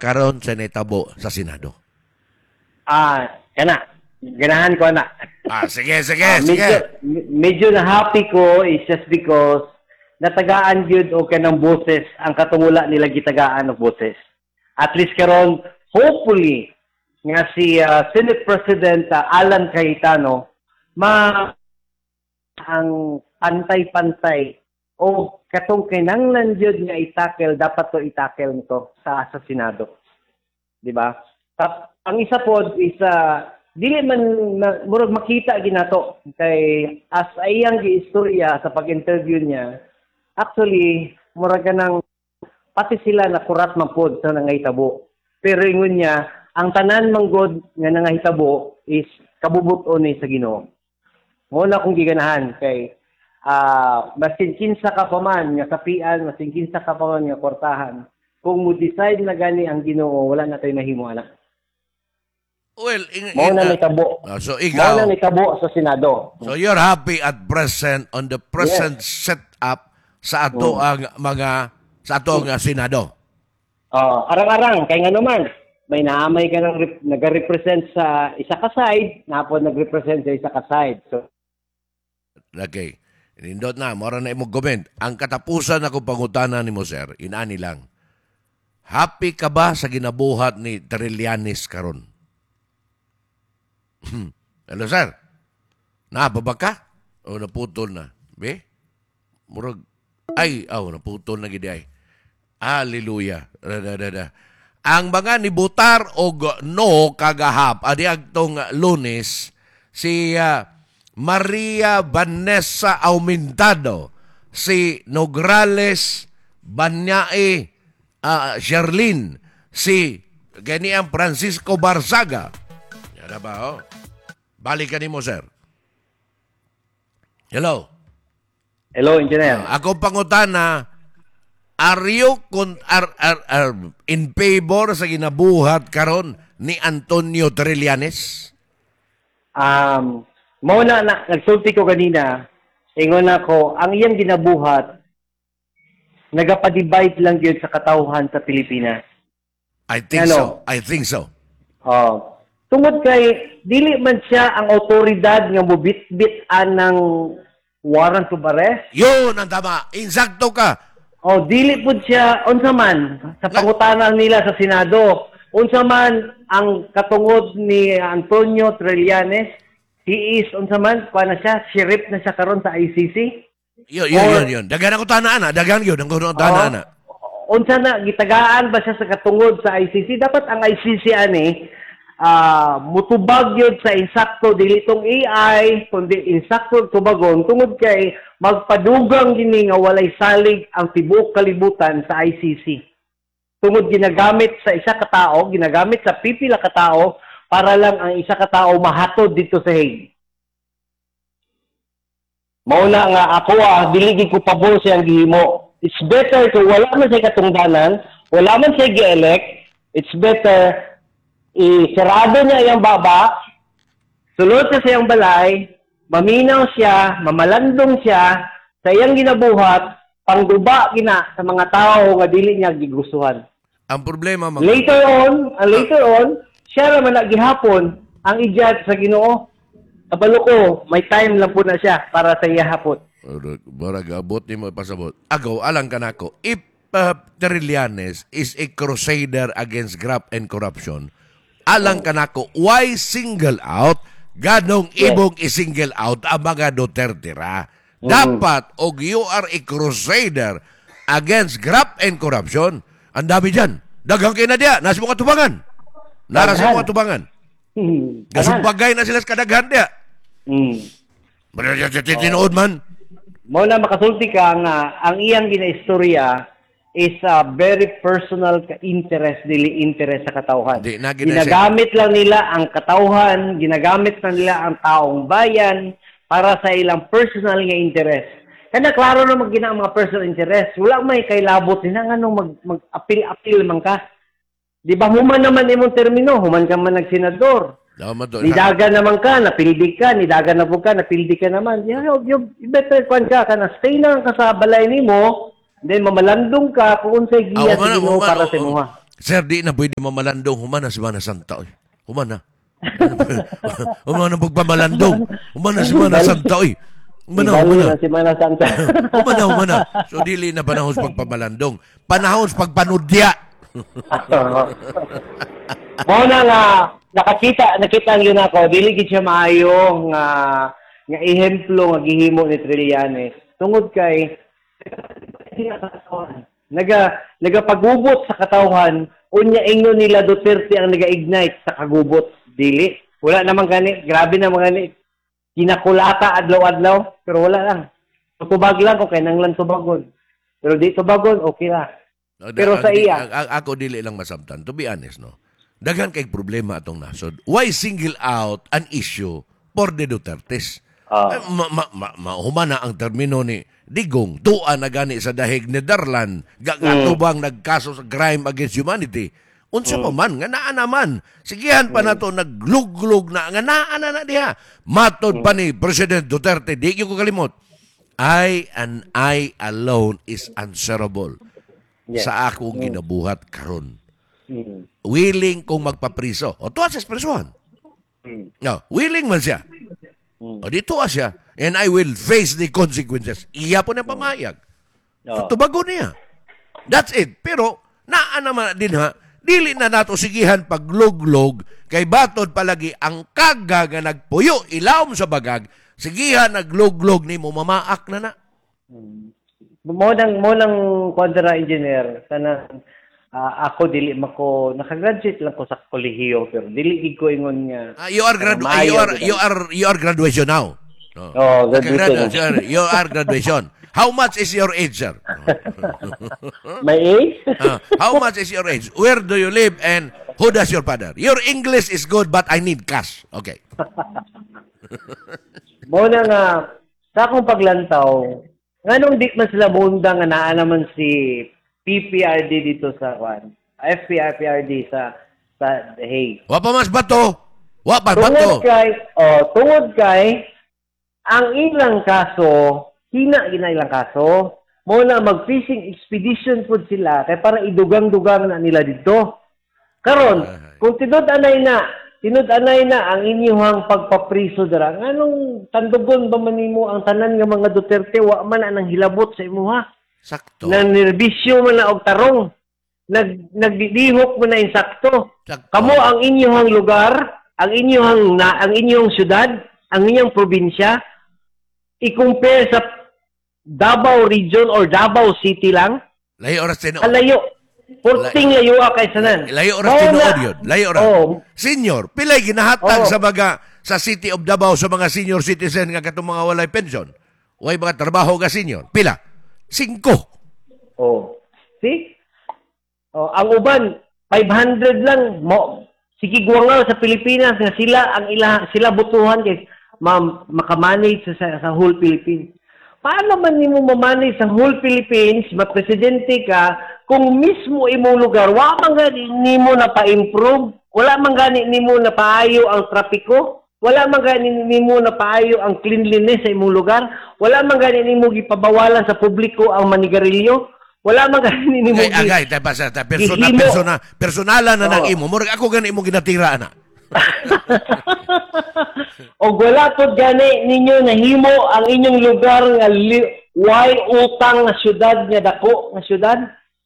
karon sa nitabo sa Senado? Ganahan ko na. Sige. Medyo na happy ko is just because natagaan yun o kanang boses ang katungula nila gitagaan ng boses. At least karon hopefully nga si Senate President Alan Cayetano ang pantay-pantay o katong kinanglan yun nga itakel, dapat to itakel nito sa Senado. Diba? Ang isa po is dili man murag makita ginato kay as ayang giistorya sa pag-interview niya, actually murag kanang pati sila nakurat man pod sa nangahitabo. Pero ingon niya ang tanan manggod nga nangahitabo is kabubuton ni sa Ginoo. Mo na kung giganahan kay masin kinsa ka pa man nga kapian, masin kinsa ka pa man nga kwartahan, kung mo decide na gani ang Ginoo, wala na tayo mahimo ana. Well, mo na nitabo. So ikaw, mo na nitabo sa Senado. So you're happy at present on the present setup sa ato ang Senado. Arang-arang kay ngano man may naamay ka nag-represent sa isa ka side, napod nag-represent sa isa ka side. So okay. Nindot na, mora na imong comment. Ang katapusan ako pangutana ni mo, sir, inani lang. Happy ka ba sa ginabuhat ni Trillanes karon? Hello, sir. Nababa ka? O naputol na? Be? Murag, naputol na gidi ay. Hallelujah. Ang mga nibutar og no kagahap, adi agtong Lunes, si Maria Vanessa Aumentado, si Nograles Banyae Sherlyn, si Ganiang Francisco Barzaga. Yan ba, balikan ni mo, sir. Hello. Hello, engineer. Ako pangutana, are you in favor sa ginabuhat karon ni Antonio Trillanes? Mauna na, nagsulti ko kanina, ingon ako, ang iyang ginabuhat, nagapa-divide lang yun sa katauhan sa Pilipinas. I think so. Tungod kay, dili man siya ang otoridad nga mubit-bitan ng warrant of arrest. Yun ang tama. Insakto ka. Dili po siya, unsa man, sa pangutanan nila sa Senado, unsa man ang katungod ni Antonio Trillanes, he is, unsa man, kuha na siya, sheriff na siya karon sa ICC. Yun. Dagan ako tanaan, dagan yun, ang tanaan. Unsa na, gitagaan ba siya sa katungod sa ICC? Dapat ang ICC, mutubag yun sa insakto, dili itong AI, kundi insakto tubagon, tungod kay magpadugang gini nga walay salig ang tibuok kalibutan sa ICC. Tungod ginagamit sa isa ka tao, ginagamit sa pipila ka tao, para lang ang isa ka tao mahatod dito sa Hague. Mauna nga ako, diligid ko pabor siyang gihimo. It's better kung wala man siya katungdanan, wala man siya gi-elect, it's better isarado niya iyang baba, sulod sa siyang balay, maminaw siya, mamalandong siya, sa iyang ginabuhat, pangguba gina sa mga tao nga dili niya gigustuhan. Ang problema, later on, siya naman nagihapon ang ijad sa Ginoo. Kabalo ko, may time lang po na siya para sa iya hapon. Barag abot ni mo pasabot. Ako, alang ka na ako, if Trillanes is a crusader against graft and corruption, alang ka na ako, why single out? Ganong ibong i-single out ang mga Duterte ra. Dapat, og you are a crusader against graft and corruption, ang dami dyan. Dagang kayo na diya, nasa mga tubangan. Nasa mga tubangan. Gasumpagay na sila sa kadaghan diya. Tinood man. Mo na makasulti ka nga, ang iyang ginaistorya is a very personal interest, dili interest sa katauhan. Ginagamit lang nila ang katauhan, ginagamit lang nila ang taong bayan para sa ilang personal nga interest. Kaya klaro na magina ang mga personal interest. Wala may kailabot nila nga nung mag-apil-apil man ka. Di ba human naman imong termino, human ka man nagsenador. Nidagan naman ka, napildi ka, nidagan na po ka, napildi ka naman. You better kwan ka, stay na ka sa balay nimo, then mamalandong ka kung unsay giya sa Ginoo para sa imuha. Sir, di na pwede mamalandong. Humana si Mana Santa. Oy. Humana. Humana pagpamalandong. Humana si Mana Santa. Oy. Humana. Si Mana Santa. Humana. So, dili na panahon sa pagpamalandong. Panahon sa pagpanudya. Muna nga, nakita yun ako, dili gid siya maayo nga ehemplo nga gihimo ni Trillanes. Tungod kay nagapagubot sa katawhan, unya ingon nila Duterte ang naga-ignite sa kagubot. Dili. Wala naman gani, grabe naman gani. Kinakulata adlaw-adlaw, pero wala lang. Tubag lang kung kailangan lang tubagon. Pero di tubagon, okay lang. Pero sa iya, ako dili lang masabtan. To be honest, no? Daghan kay problema atong nasod. Why single out an issue for the Dutertes? Humana ang termino ni Digong, tuan na gani sa dahig Netherlands, gatubang nagkaso sa crime against humanity. Unsa pa man, nga naa naman. Sigihan pa na to, nagluglug na, nga naa na diha. Matod pa ni President Duterte, di ko kalimot. I and I alone is answerable sa akong ginabuhat karon. Willing kong magpapriso. O tuwa siya sa prisuhan. No, willing man siya. O dito siya. And I will face the consequences. Iya po na pamayag. Tubago niya. That's it. Pero, naa naman din ha, dili na nato sigihan pagluglog kay batod palagi ang kaga nga nagpuyo ilawom sa bagag, sigihan nagluglog ni mo mamaak na na. Mo nang kontra engineer sana ako dili mako nakagraduate lang ko sa kolehiyo pero dili gid ko ingon nga you are graduation now. Graduation. You are graduation. How much is your age, sir? My age? How much is your age? Where do you live and who does your father? Your English is good but I need cash. Okay. Mo na nga sa akong paglantaw nganong di man sila bunda nga naa naman si PPRD dito sa FPRD sa hey. Wa pa mas bato. Wa pa bato. Tungod kay ang ilang kaso, ilang kaso, mo na mag-fishing expedition po sila kay para idugang-dugang na nila dito. Karon, kung tinud-anay na ang inyong pagpapriso dira, anong tandugon ba man nimo ang tanan nga mga Duterte wa man nang hilabot sa imuha? Sakto. Na nerbisyo man na og tarong. Nagdidihok mo na insakto. Kamo ang inyong lugar, ang inyong syudad, ang inyong probinsya, i-compare sa Davao Region or Davao City lang. Layo oras tinuod. Layo. Porting layo kay sanan. Layo oras tinuod yun. Layo oras. Senior, pilay ginahatag sa City of Davao sa mga senior citizen nga katong mga walay pension. Way mga trabaho ga senior. Pila? 5. See? Ang uban 500 lang mo. Sige guwangaw sa Pilipinas nga sila butuhan kay makamanage sa whole Philippines. Paano man nimo mamanage sa whole Philippines, ma-presidente ka, kung mismo imong lugar, wala man gani nimo na pa-improve, wala man gani nimo na paayo ang trapiko, wala man gani nimo na paayo ang cleanliness sa imong lugar, wala man gani nimo gipabawalan sa publiko ang manigarilyo, wala man gani nimo personalan na nang imo, murag ako gani imong ginatira na. O wala po gani ninyo nahimo ang inyong lugar nga way utang na syudad nga dako nga syudad.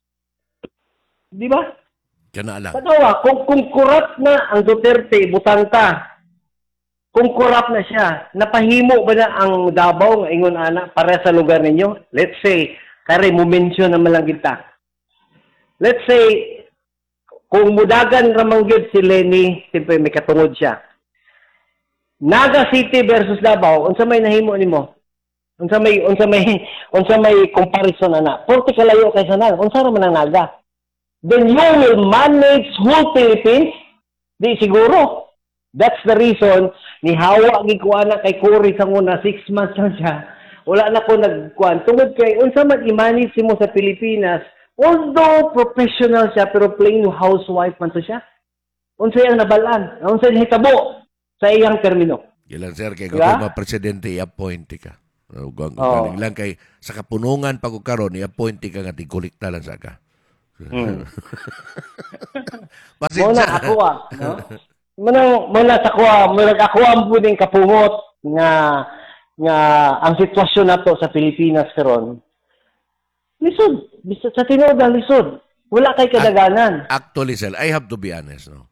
Di ba? Kana lang. Padawa, kung corrupt na ang Duterte, butanta. Kung corrupt na siya, napahimo ba na ang Davao nga ingon ana para sa lugar ninyo? Let's say, kare mo mention naman lang kita. Let's say kung mudagan ramang gyud si Lenny, siyempre may katungod siya. Naga City versus Davao, unsa may nahimo nimo? Unsa may comparison ana? Porte kalayo kay sanan, unsa ra man ang Naga? Then you will manage whole Philippines? Di siguro. That's the reason ni hawa gid ko ana kay Cory sa una 6 months lang siya. Wala na ko nagkuan tungod kay unsa man i-manage mo sa Pilipinas. Although professional siya, pero plain housewife man to siya. Unsay ang nabalaan? Unsay hitabo sa iyang termino? Gilan sir, kay kung presidente, i-appoint ka. Lang kay sa kapunungan pag karon i-appoint ka nga tigkulikta lang sa ka. Hmm. Pasensya. Muna ako no? Muna sa kuha, ako ang puning kapungot nga ang sitwasyon nato sa Pilipinas karon. Lisod, sa tinuod na lisod. Wala kay kadaganan. Actually, sir, I have to be honest, no?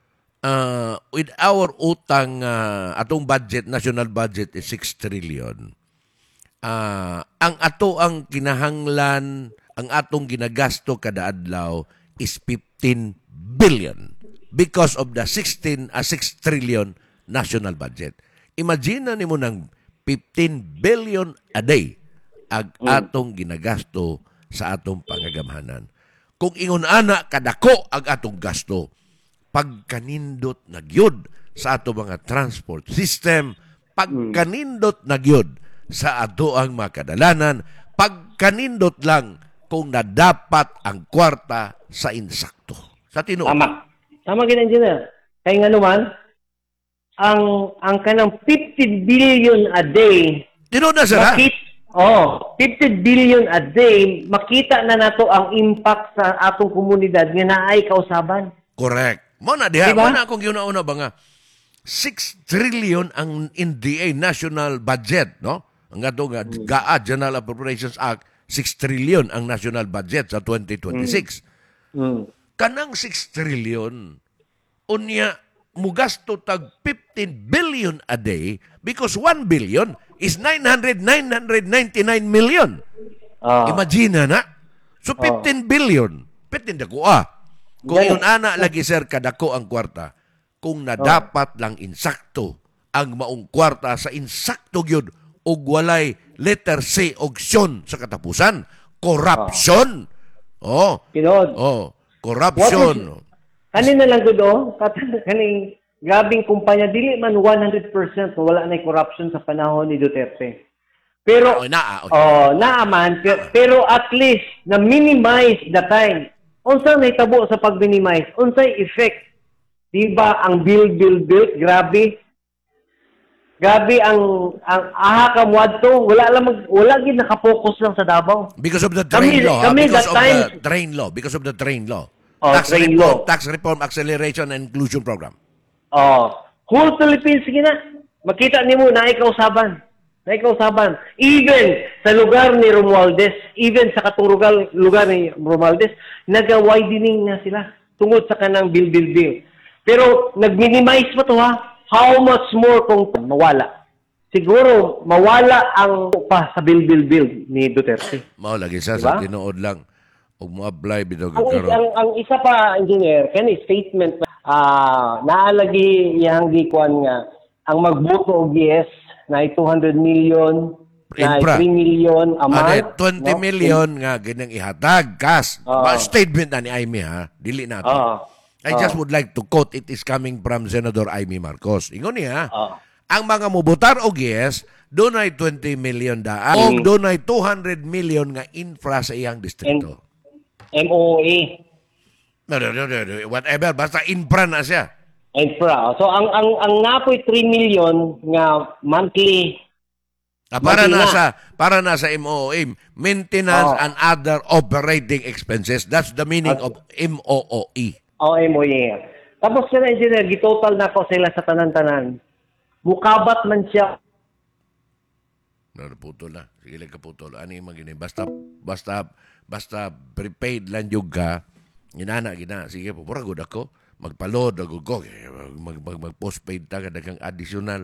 With our utang, atong budget, national budget is 6 trillion. Ang ato ang kinahanglan, ang atong ginagasto kada adlaw is 15 billion because of the 6 trillion national budget. Imagine na nimo ng 15 billion a day ang atong ginagasto sa atong pangagamhanan. Kung ingon ana kadako ang atong gasto, pagkanindot na gyud sa atong mga transport system, pagkanindot na gyud sa ato ang makadalanan, pagkanindot lang kung nadapat ang kwarta sa insakto. Sa tinuod. Tama gid engineer. Kay nga naman ang kanang 50 billion a day. Tinuod na sir, ha? 50 billion a day, makita na nato ang impact sa atong komunidad nga naay kausaban. Correct. Mo na diha, Diba? mo na akong ginauna ba nga 6 trillion ang NDA national budget, no? Ang ato nga GAA General Appropriations Act, 6 trillion ang national budget sa 2026. Kanang 6 trillion unya mugasto tag 15 billion a day because 1 billion is 999 million. Imagine na. So 15 billion. 15 dako Kung yun ana lagi sir kadako ang kwarta, kung nadapat lang insakto ang maong kwarta sa insakto gyud ug walay letter C option sa katapusan, corruption. Tinod. Corruption. Kanina lang gud kaning grabing kumpanya dili man 100% wala na corruption sa panahon ni Duterte. Pero naaman pero at least na minimize the time. Unsa nahitabo sa pag-minimize? Unsay effect? Di ba ang build, grabe. Grabe ang aha ka muadto, wala gid naka-focus lang sa Davao. Because of the train law. Because of the train law. Tax reform acceleration and inclusion program. Whole Philippines gina. Makita nimo na kausaban. Even sa lugar ni Romualdez, even sa katurungang lugar ni Romualdez, nag-widening na sila tungod sa kanang bill. Pero nag-minimize pa to ha. How much more kung mawala? Siguro mawala ang pa sa bill ni Duterte. Mao lagi sa tinuod lang ug mo-apply bitaw ang isa pa engineer kani statement naalagi iyang gikuan nga ang magboto og yes na 200 million na 3 million a month. 20 million nga ganang ihatag cash. Statement na ni Aimee ha. Dili nato. I just would like to quote, it is coming from Senator Aimee Marcos. Ingon niya, ang mga mubutar og yes, dunay 20 million daan o dunay 200 million nga infra sa iyang distrito. MOA. No, whatever, basta infra na siya. Infra. So ang napoy 3 million nga monthly para na sa MOA, maintenance and other operating expenses. That's the meaning of MOOE. MOA. Tapos sila engineer, gitotal na ko sila sa tanan-tanan. Mukabat man siya. Putol na. Sige lang kaputol. Ano yung magiging? Basta prepaid lang yung ka. Ginana. Sige po, puragod ako. Magpalod, mag-postpaid ta kadagang additional.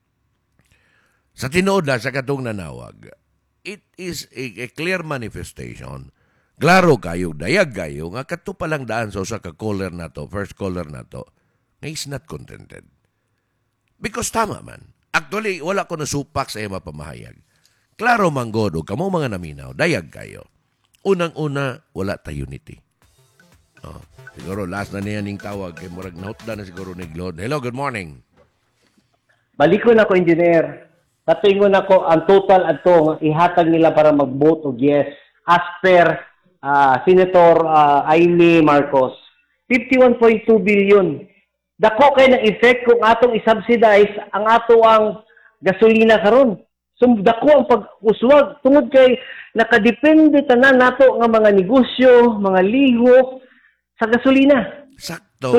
Sa tinuod na, sa katong nanawag, it is a clear manifestation. Klaro kayo, dayag kayo, nga kato palang daan sa usa ka caller na to, first caller na to, nga is not contented. Because tama man. Actually, wala ko nasupak sa ima pamahayag. Klaro manggodo, kamo mga naminaw, dayag kayo. Unang-una, wala ta unity. Siguro, last na niya ning tawag, kay murag nahutda na siguro ni Glod. Hello, good morning. Balikon ako, engineer. Tatingon ako, ang total ato, ihatag nila para mag-vote o yes. As per Senator Aimee Marcos, 51.2 billion. Dako kay ng effect kung atong i-subsidize ang ato ang gasolina karon. Dako ang pag-uswag tungod kay nakadepende tanan nato nga mga negosyo, mga lihok sa gasolina.